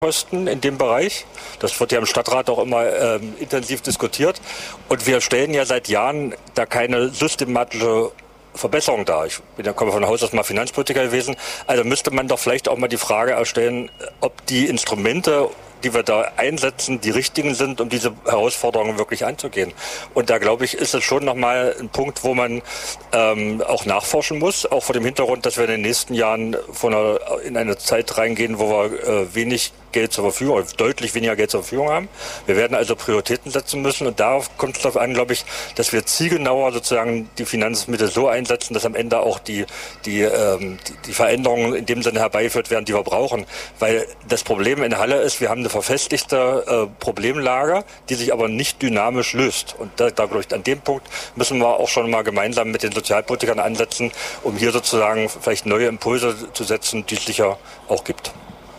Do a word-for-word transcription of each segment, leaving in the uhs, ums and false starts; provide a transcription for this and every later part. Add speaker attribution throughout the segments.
Speaker 1: Kosten in dem Bereich. Das wird ja im Stadtrat auch immer ähm, intensiv diskutiert. Und wir stellen ja seit Jahren da keine systematische Verbesserung dar. Ich bin ja komme von Haus aus mal Finanzpolitiker gewesen. Also müsste man doch vielleicht auch mal die Frage erstellen, ob die Instrumente, die wir da einsetzen, die richtigen sind, um diese Herausforderungen wirklich anzugehen. Und da, glaube ich, ist es schon nochmal ein Punkt, wo man ähm, auch nachforschen muss, auch vor dem Hintergrund, dass wir in den nächsten Jahren von einer, in eine Zeit reingehen, wo wir äh, wenig Geld zur Verfügung, oder deutlich weniger Geld zur Verfügung haben. Wir werden also Prioritäten setzen müssen und darauf kommt es darauf an, glaube ich, dass wir zielgenauer sozusagen die Finanzmittel so einsetzen, dass am Ende auch die, die, ähm, die, die Veränderungen in dem Sinne herbeigeführt werden, die wir brauchen. Weil das Problem in Halle ist, wir haben eine verfestigte äh, Problemlage, die sich aber nicht dynamisch löst. Und da, da, glaube ich, an dem Punkt müssen wir auch schon mal gemeinsam mit den Sozialpolitikern ansetzen, um hier sozusagen vielleicht neue Impulse zu setzen, die es sicher auch gibt.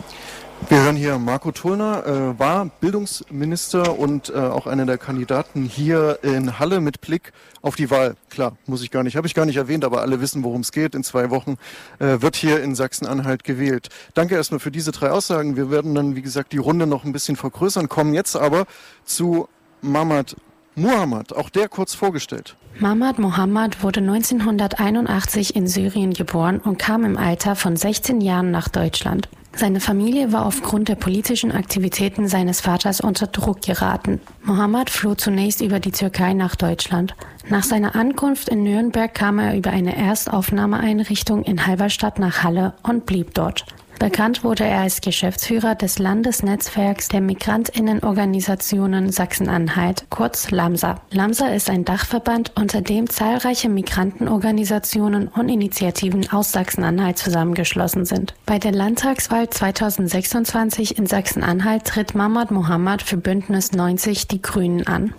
Speaker 2: Wir hören hier Marco Thulner, äh, war Bildungsminister und äh, auch einer der Kandidaten hier in Halle mit Blick auf die Wahl. Klar, muss ich gar nicht, habe ich gar nicht erwähnt, aber alle wissen, worum es geht. In zwei Wochen äh, wird hier in Sachsen-Anhalt gewählt. Danke erstmal für diese drei Aussagen. Wir werden dann, wie gesagt, die Runde noch ein bisschen vergrößern, kommen jetzt aber zu Mamad Muhammad, auch der kurz vorgestellt.
Speaker 3: Mamad Muhammad wurde neunzehnhunderteinundachtzig in Syrien geboren und kam im Alter von sechzehn Jahren nach Deutschland. Seine Familie war aufgrund der politischen Aktivitäten seines Vaters unter Druck geraten. Muhammad floh zunächst über die Türkei nach Deutschland. Nach seiner Ankunft in Nürnberg kam er über eine Erstaufnahmeeinrichtung in Halberstadt nach Halle und blieb dort. Bekannt wurde er als Geschäftsführer des Landesnetzwerks der Migrantinnenorganisationen Sachsen-Anhalt, kurz LAMSA. LAMSA ist ein Dachverband, unter dem zahlreiche Migrantenorganisationen und Initiativen aus Sachsen-Anhalt zusammengeschlossen sind. Bei der Landtagswahl zweitausendsechsundzwanzig in Sachsen-Anhalt tritt Mamad Muhammad für Bündnis neunzig Die Grünen an.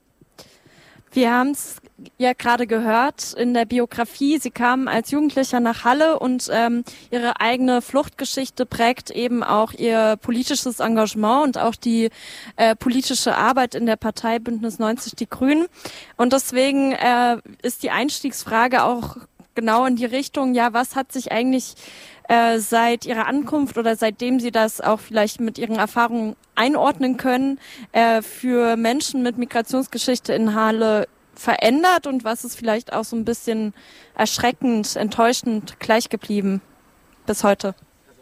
Speaker 4: Wir haben es ja gerade gehört in der Biografie. Sie kamen als Jugendlicher nach Halle und ähm, ihre eigene Fluchtgeschichte prägt eben auch ihr politisches Engagement und auch die äh, politische Arbeit in der Partei Bündnis neunzig Die Grünen. Und deswegen äh, ist die Einstiegsfrage auch genau in die Richtung, ja, was hat sich eigentlich äh, seit ihrer Ankunft oder seitdem Sie das auch vielleicht mit Ihren Erfahrungen einordnen können, äh, für Menschen mit Migrationsgeschichte in Halle verändert und was ist vielleicht auch so ein bisschen erschreckend, enttäuschend gleich geblieben bis heute?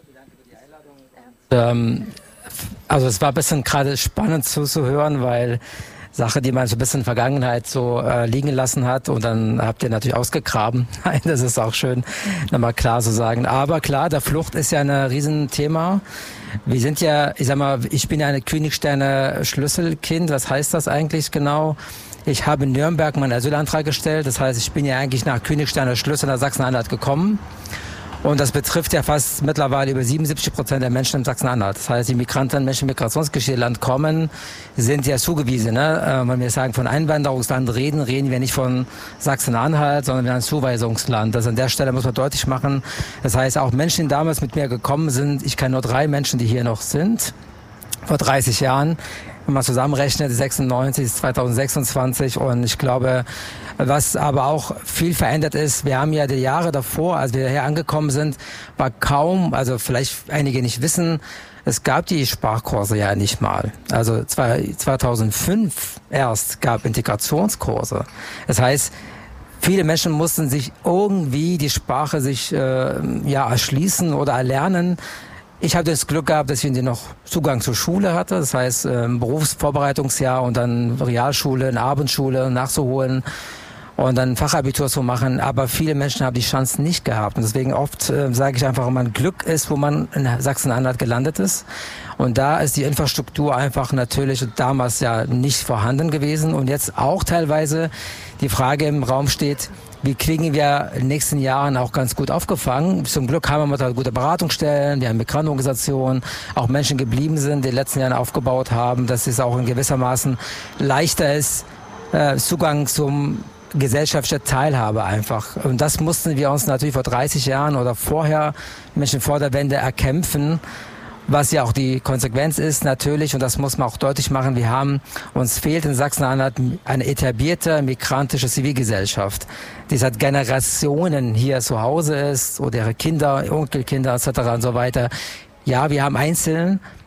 Speaker 5: Ähm, also es war ein bisschen gerade spannend zuzuhören, weil Sache, die man so ein bisschen in der Vergangenheit so äh, liegen lassen hat und dann habt ihr natürlich ausgegraben. Nein, das ist auch schön, nochmal klar zu sagen. Aber klar, der Flucht ist ja ein Riesenthema. Wir sind ja, ich sag mal, ich bin ja eine Königsteiner Schlüsselkind. Was heißt das eigentlich genau? Ich habe in Nürnberg meinen Asylantrag gestellt. Das heißt, ich bin ja eigentlich nach Königsteiner Schlüssel nach Sachsen-Anhalt gekommen. Und das betrifft ja fast mittlerweile über siebenundsiebzig Prozent der Menschen in Sachsen-Anhalt. Das heißt, die Migranten, Menschen mit Migrationsgeschichte kommen, sind ja zugewiesen. Ne? Wenn wir sagen, von Einwanderungsland reden, reden wir nicht von Sachsen-Anhalt, sondern wir haben ein Zuweisungsland. Das an der Stelle muss man deutlich machen. Das heißt, auch Menschen, die damals mit mir gekommen sind, ich kenne nur drei Menschen, die hier noch sind, vor dreißig Jahren. Wenn man zusammenrechnet, sechsundneunzig bis zweitausendsechsundzwanzig. Und ich glaube, was aber auch viel verändert ist, wir haben ja die Jahre davor, als wir hier angekommen sind, war kaum, also vielleicht einige nicht wissen, es gab die Sprachkurse ja nicht mal. Also zweitausendfünf erst gab Integrationskurse. Das heißt, viele Menschen mussten sich irgendwie die Sprache sich äh, ja erschließen oder erlernen. Ich habe das Glück gehabt, dass ich noch Zugang zur Schule hatte, das heißt ähm, Berufsvorbereitungsjahr und dann Realschule, eine Abendschule nachzuholen und dann Fachabitur zu machen. Aber viele Menschen haben die Chance nicht gehabt und deswegen oft äh, sage ich einfach, wenn man Glück ist, wo man in Sachsen-Anhalt gelandet ist. Und da ist die Infrastruktur einfach natürlich damals ja nicht vorhanden gewesen und jetzt auch teilweise die Frage im Raum steht, wie kriegen wir in den nächsten Jahren auch ganz gut aufgefangen. Zum Glück haben wir da gute Beratungsstellen, wir haben Migrantenorganisationen, auch Menschen geblieben sind, die in den letzten Jahren aufgebaut haben, dass es auch in gewissermaßen leichter ist, äh, Zugang zum gesellschaftliche Teilhabe einfach. Und das mussten wir uns natürlich vor dreißig Jahren oder vorher, Menschen vor der Wende, erkämpfen. Was ja auch die Konsequenz ist natürlich, und das muss man auch deutlich machen, wir haben, uns fehlt in Sachsen-Anhalt eine etablierte migrantische Zivilgesellschaft, die seit Generationen hier zu Hause ist, oder ihre Kinder, Enkelkinder et cetera und so weiter. Ja, wir haben einzeln